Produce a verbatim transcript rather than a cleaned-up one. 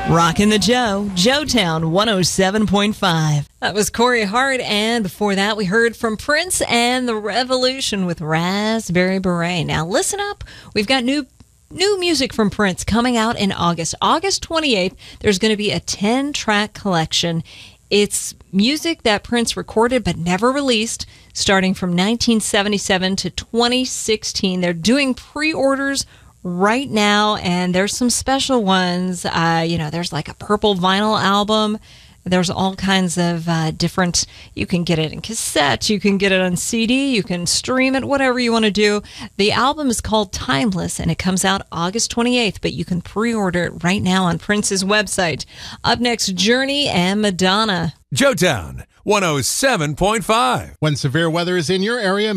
Rockin' the Joe, Joetown one oh seven point five. That was Corey Hart, and before that we heard from Prince and The Revolution with Raspberry Beret. Now listen up, we've got new new music from Prince coming out in August. August twenty-eighth, there's going to be a ten-track collection. It's music that Prince recorded but never released, starting from nineteen seventy-seven to twenty sixteen. They're doing pre-orders right now, and there's some special ones. Uh, you know, there's like a purple vinyl album. There's all kinds of uh, different, you can get it in cassette, you can get it on C D, you can stream it, whatever you want to do. The album is called Timeless, and it comes out August twenty-eighth, but you can pre-order it right now on Prince's website. Up next, Journey and Madonna. Joetown one oh seven point five. When severe weather is in your area,